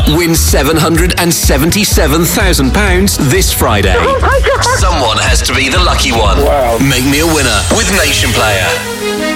Win £777,000 this Friday. Oh my God. Someone has to be the lucky one. Wow. Make me a winner with Nation Player.